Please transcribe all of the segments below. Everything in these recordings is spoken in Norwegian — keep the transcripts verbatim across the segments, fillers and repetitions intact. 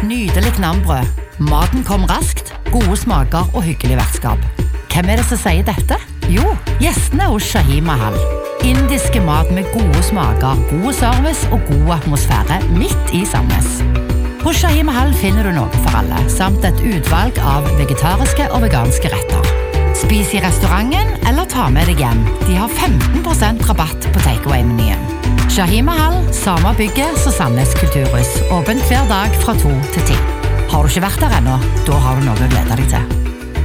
Nydelig knambrød. Maten kom raskt, gode smaker og hyggelig vertskap. Hvem er det som sier dette? Jo, gjestene hos Shahi Mahal. Indiske mat med gode smaker, god service og god atmosfære midt i Sandnes. Hos Shahi Mahal finner du noe for alle, samt et utvalg av vegetariske og veganske retter. Spis i restauranten eller ta med deg hjem. De har femten prosent rabatt på takeaway-menyen. Shahi Mahal, samme bygget som Sandnes Kulturhus. Åpent hver dag fra to til ti. Har du ikke vært der ennå? Da har du noe å glede deg til.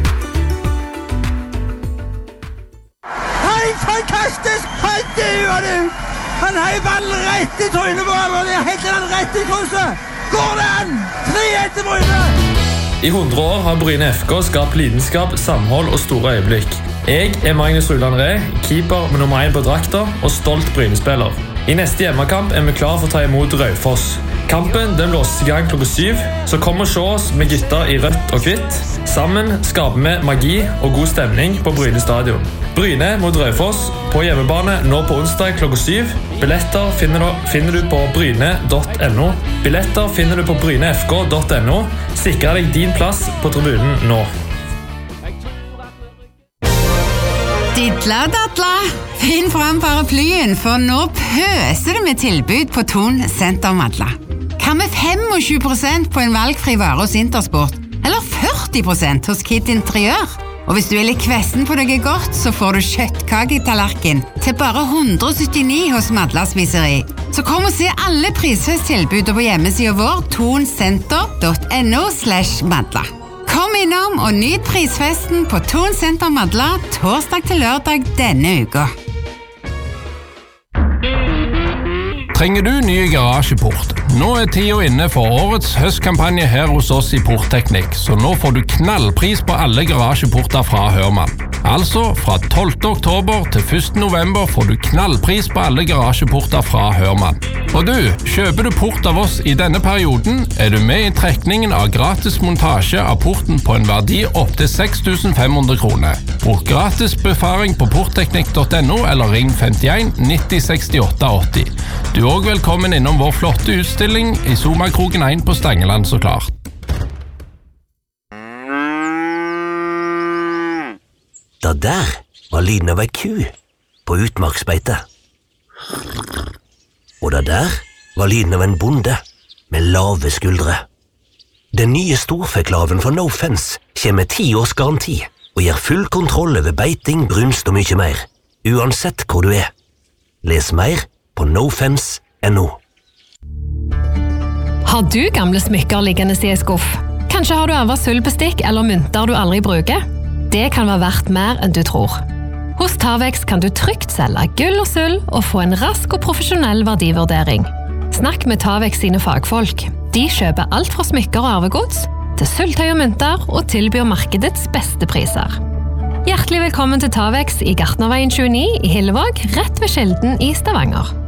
Hei, fantastisk! Hei, det gjør du! Han heier ballen rett i trynet på alle, og det er helt den rett i krysset! Går det an? tre ett til Bryne! I hundre år har Bryne F K skapt lidenskap, samhold og store øyeblikk. Jeg er Magnus Rulland Ree, keeper med nummer én på drakta og stolt Bryne-spiller. I neste hjemmekamp er vi klar for å ta imot Raufoss. Kampen den blåses i gang klokka syv, så kom og se oss med gutter i rødt og hvitt. Sammen skaper vi magi og god stemning på Bryne stadion. Bryne mot Raufoss på hjemmebane nå på onsdag klokka syv. Billetter finner du, finner du på bryne punktum no. Billetter finner du på bryne f k punktum no. Sikre deg din plass på tribunen nå. Didla dadla! Finn fram paraplyen, for nå pøser det med tilbud på Thon Senter Madla. Hva med tjuefem prosent på en valgfri vare hos Intersport? Eller førti prosent hos Kid Interiør? Og hvis du er litt kvessen på noe godt, så får du kjøttkake i tallerken til bare hundre og syttini hos Madla Spiseri. Så kom og se alle prisfesttilbud på hjemmesiden vår thon senter punktum no slash madla. Kom innom og nyt prisfesten på Thon Senter Madla torsdag til lørdag denne uka. Trenger du ny garasjeport? Nå er tida inne for årets høstkampanje her hos oss i Portteknikk, så nå får du knallpris på alle garasjeporter fra Hørmann. Altså, fra tolvte oktober til første november får du knallpris på alle garasjeporter fra Hørmann. Og du, kjøper du port av oss i denne perioden, er du med i trekningen av gratis montasje av porten på en verdi opp til seks tusen fem hundre kroner. Bruk gratis befaring på portteknikk punktum no eller ring femtien nitti sekstiåtte åtti. Du er også velkommen innom vår flotte utstilling i Somakroken én på Stangeland, så klart. Det der var lyden av ei ku på utmarksbeite. Og det der var lyden av en bonde med lave skuldre. Den nye storfeklaven fra No Fence kommer med ti års garanti og gir full kontroll over beiting, brunst og mye mer, uansett hvor du er. Les mer på no fence punktum no. Har du gamle smykker liggende i en skuff? Kanskje har du arvet sølvbestikk eller mynter du aldri bruker? Det kan være verdt mer enn du tror. Hos Tavex kan du trygt selge gull og sølv og få en rask og profesjonell verdivurdering. Snakk med Tavex sine fagfolk. De kjøper alt fra smykker og arvegods til sølvtøy og mynter og tilbyr markedets beste priser. Hjertelig velkommen til Tavex i Gartnerveien tjueni i Hillevåg, rett ved Skjelden i Stavanger.